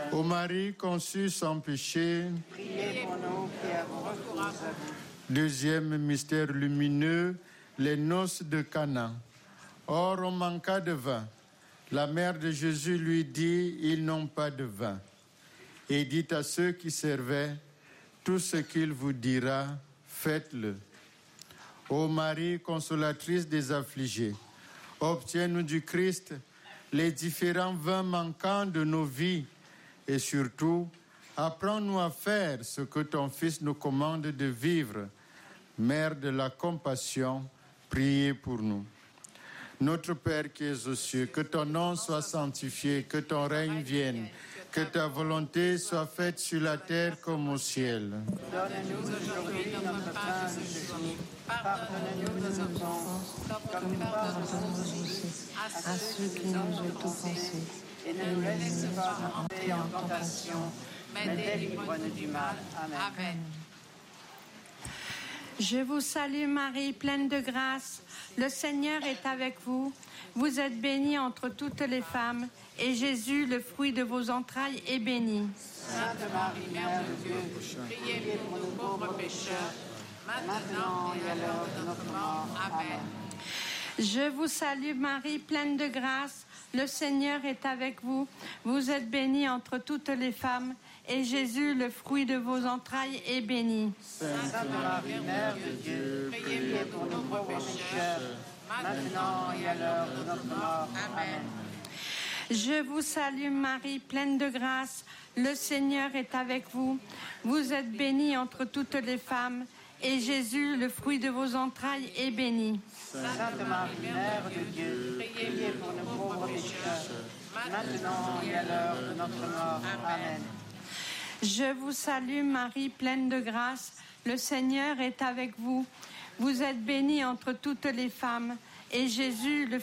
Ô Marie conçue sans péché, Priez pour nous qui avons recours à vous. deuxième mystère lumineux, les noces de Cana. Or, on manqua de vin. La mère de Jésus lui dit, ils n'ont pas de vin. Et dit à ceux qui servaient, tout ce qu'il vous dira, faites-le. Ô Marie, consolatrice des affligés, obtiens-nous du Christ les différents vins manquants de nos vies et surtout, apprends-nous à faire ce que ton Fils nous commande de vivre. Mère de la compassion, priez pour nous. Notre Père qui es aux cieux, que ton nom soit sanctifié, que ton règne vienne, que ta volonté soit faite sur la terre comme au ciel. Donne-nous aujourd'hui notre pain de ce jour. Pardonne-nous nos offenses, comme nous pardonnons aussi à ceux qui nous ont offensés. Et ne nous laisse pas entrer en tentation, mais délivre-nous du mal. Amen. Je vous salue Marie, pleine de grâce. Le Seigneur est avec vous. Vous êtes bénie entre toutes les femmes, et Jésus, le fruit de vos entrailles, est béni. Sainte Marie, Mère de Dieu, priez pour nous pauvres pécheurs, maintenant et à l'heure de notre mort. Amen. Je vous salue Marie, pleine de grâce. Le Seigneur est avec vous. Vous êtes bénie entre toutes les femmes, et Jésus, le fruit de vos entrailles, est béni. Sainte Marie, Mère de Dieu, priez pour nous pauvres pécheurs, maintenant et à l'heure de notre mort. Amen. Je vous salue Marie, pleine de grâce. Le Seigneur est avec vous. Vous êtes bénie entre toutes les femmes, et Jésus, le fruit de vos entrailles, est béni. Sainte Marie, Mère de Dieu, priez pour nous pauvres pécheurs, maintenant et à l'heure de notre mort. Amen. Je vous salue Marie, pleine de grâce. Le Seigneur est avec vous. Vous êtes bénie entre toutes les femmes, et Jésus, le